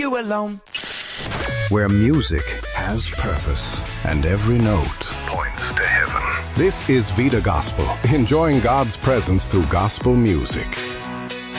you alone. Where music has purpose and every note points to heaven. This is Vida Gospel, enjoying God's presence through gospel music.